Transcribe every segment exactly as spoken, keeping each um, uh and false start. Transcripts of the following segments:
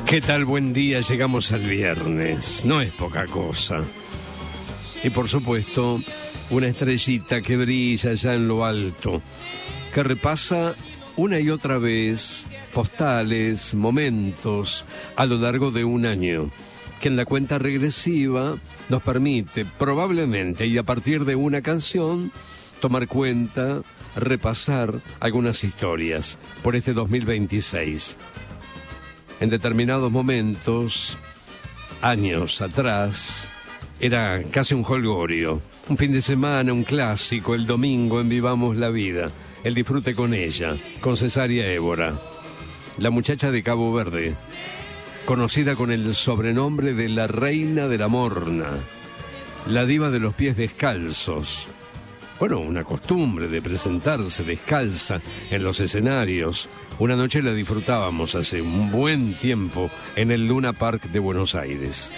¿Qué tal? Buen día, llegamos al viernes, no es poca cosa. Y por supuesto, una estrellita que brilla allá en lo alto, que repasa una y otra vez postales, momentos a lo largo de un año, que en la cuenta regresiva nos permite probablemente y a partir de una canción tomar cuenta, repasar algunas historias por este dos mil veintiséis. En determinados momentos, años atrás, era casi un jolgorio. Un fin de semana, un clásico, el domingo en Vivamos la Vida. El disfrute con ella, con Cesaria Évora, la muchacha de Cabo Verde, conocida con el sobrenombre de la Reina de la Morna, la diva de los pies descalzos. Bueno, una costumbre de presentarse descalza en los escenarios. Una noche la disfrutábamos hace un buen tiempo en el Luna Park de Buenos Aires.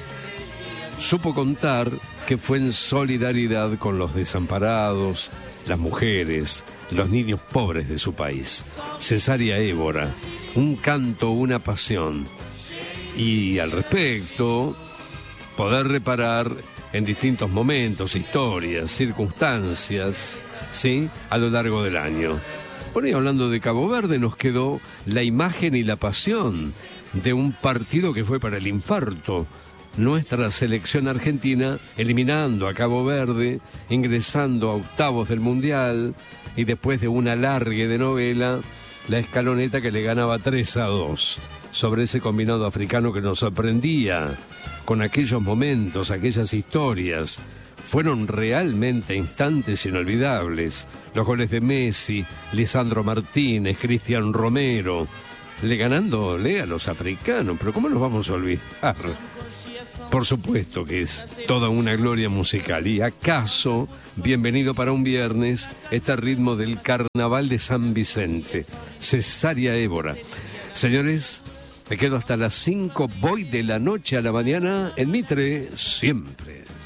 Supo contar que fue en solidaridad con los desamparados, las mujeres, los niños pobres de su país. Cesaria Évora, un canto, una pasión. Y al respecto, poder reparar en distintos momentos, historias, circunstancias, ¿sí?, a lo largo del año. Bueno, y hablando de Cabo Verde, nos quedó la imagen y la pasión de un partido que fue para el infarto. Nuestra selección argentina eliminando a Cabo Verde, ingresando a octavos del Mundial, y después de una alargue de novela, la escaloneta que le ganaba tres a dos sobre ese combinado africano que nos sorprendía con aquellos momentos, aquellas historias. Fueron realmente instantes inolvidables. Los goles de Messi, Lisandro Martínez, Cristian Romero, le ganándole a los africanos. Pero ¿cómo nos vamos a olvidar? Por supuesto que es toda una gloria musical. Y acaso, bienvenido para un viernes, este ritmo del Carnaval de San Vicente. Cesaria Évora. Señores, me quedo hasta las cinco, voy de la noche a la mañana en Mitre siempre.